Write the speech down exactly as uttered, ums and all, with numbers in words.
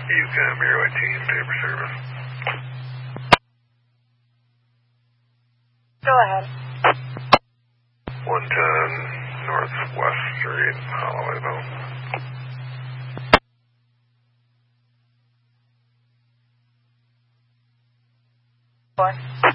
UCAM, Airway Team, paper service. Go ahead. one ten Northwest Street, Hollowayville. Four.